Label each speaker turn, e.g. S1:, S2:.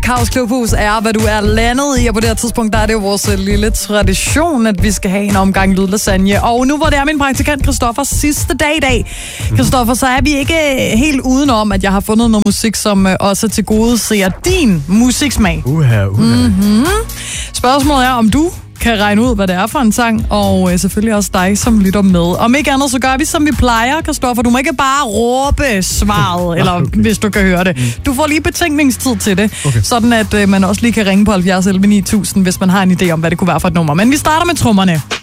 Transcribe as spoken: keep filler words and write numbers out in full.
S1: Kaos Klubhus er, hvad du er landet i, og på det her tidspunkt, der er det jo vores lille tradition, at vi skal have en omgang lydlasagne. Og nu hvor det er min praktikant Christoffers sidste dag i dag, Christoffer, så er vi ikke helt udenom, at jeg har fundet noget musik, som også til gode ser din musiksmag.
S2: Uha, uha.
S1: Mm-hmm. Spørgsmålet er, om du kan regne ud, hvad det er for en sang, og øh, selvfølgelig også dig, som lytter med. Om ikke andet, så gør vi, som vi plejer, Christoffer. Du må ikke bare råbe svaret, eller okay. Hvis du kan høre det. Du får lige betænkningstid til det, okay. Sådan at øh, man også lige kan ringe på halvfjerds elleve ni tusind, hvis man har en idé om, hvad det kunne være for et nummer. Men vi starter med trommerne.